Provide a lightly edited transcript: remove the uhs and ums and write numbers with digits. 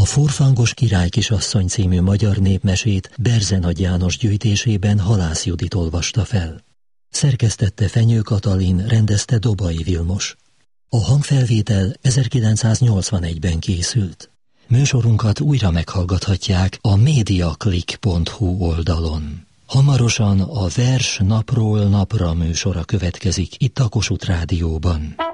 A Forfangos király kisasszony című magyar népmesét Berzenagy János gyűjtésében Halász Judit olvasta fel. Szerkesztette Fenyő Katalin, rendezte Dobai Vilmos. A hangfelvétel 1981-ben készült. Műsorunkat újra meghallgathatják a mediaclick.hu oldalon. Hamarosan a Vers napról napra műsora következik itt a Kossuth Rádióban.